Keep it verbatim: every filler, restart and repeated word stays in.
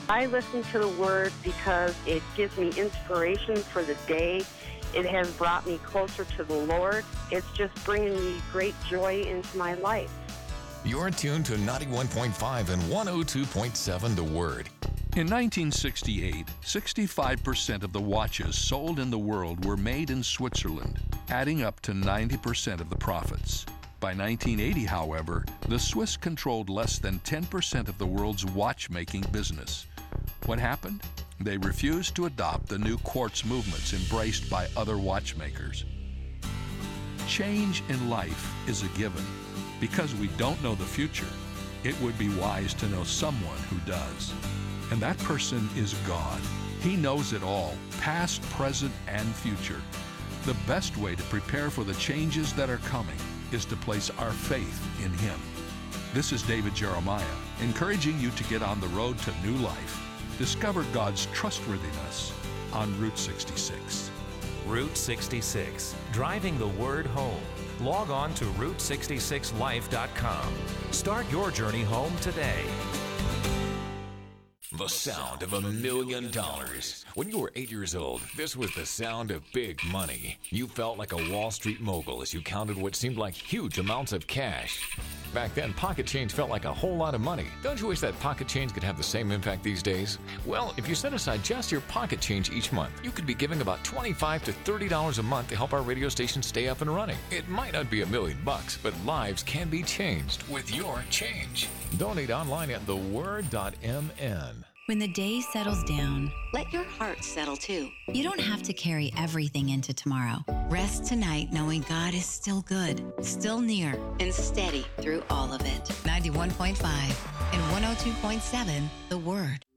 I listen to the Word because it gives me inspiration for the day. It has brought me closer to the Lord. It's just bringing me great joy into my life. You're tuned to ninety-one point five and one oh two point seven The Word. In nineteen sixty-eight, sixty-five percent of the watches sold in the world were made in Switzerland, adding up to ninety percent of the profits. By nineteen eighty, however, the Swiss controlled less than ten percent of the world's watchmaking business. What happened? They refused to adopt the new quartz movements embraced by other watchmakers. Change in life is a given. Because we don't know the future, it would be wise to know someone who does. And that person is God. He knows it all, past, present, and future. The best way to prepare for the changes that are coming is to place our faith in Him. This is David Jeremiah, encouraging you to get on the road to new life. Discover God's trustworthiness on Route sixty-six. Route sixty-six, driving the Word home. Log on to route sixty-six life dot com. Start your journey home today. The sound of a million dollars. When you were eight years old, this was the sound of big money. You felt like a Wall Street mogul as you counted what seemed like huge amounts of cash. Back then, pocket change felt like a whole lot of money. Don't you wish that pocket change could have the same impact these days? Well, if you set aside just your pocket change each month, you could be giving about twenty-five to thirty dollars a month to help our radio station stay up and running. It might not be a million bucks, but lives can be changed with your change. Donate online at the word dot m n. When the day settles down, let your heart settle too. You don't have to carry everything into tomorrow. Rest tonight knowing God is still good, still near, and steady through all of it. ninety-one point five and one oh two point seven, The Word.